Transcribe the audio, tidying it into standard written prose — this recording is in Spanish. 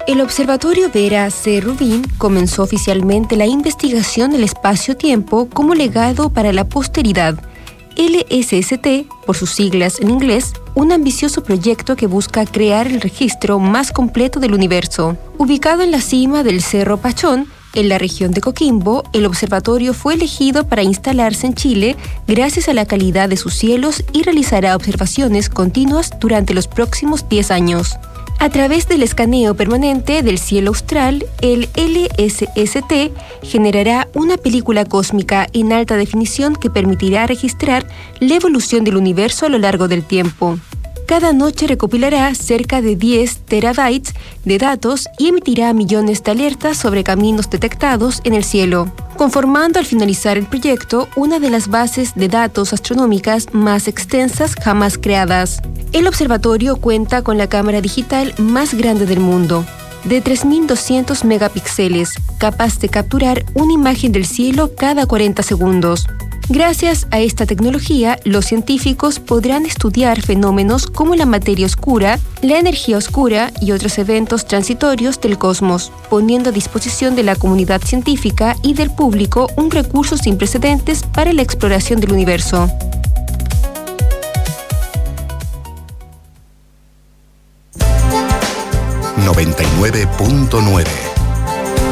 El Observatorio Vera C. Rubin comenzó oficialmente la investigación del espacio-tiempo como legado para la posteridad. LSST, por sus siglas en inglés, un ambicioso proyecto que busca crear el registro más completo del universo. Ubicado en la cima del Cerro Pachón, en la región de Coquimbo, el observatorio fue elegido para instalarse en Chile gracias a la calidad de sus cielos y realizará observaciones continuas durante los próximos 10 años. A través del escaneo permanente del cielo austral, el LSST generará una película cósmica en alta definición que permitirá registrar la evolución del universo a lo largo del tiempo. Cada noche recopilará cerca de 10 terabytes de datos y emitirá millones de alertas sobre caminos detectados en el cielo, conformando al finalizar el proyecto una de las bases de datos astronómicas más extensas jamás creadas. El observatorio cuenta con la cámara digital más grande del mundo, de 3.200 megapíxeles, capaz de capturar una imagen del cielo cada 40 segundos. Gracias a esta tecnología, los científicos podrán estudiar fenómenos como la materia oscura, la energía oscura y otros eventos transitorios del cosmos, poniendo a disposición de la comunidad científica y del público un recurso sin precedentes para la exploración del universo. .9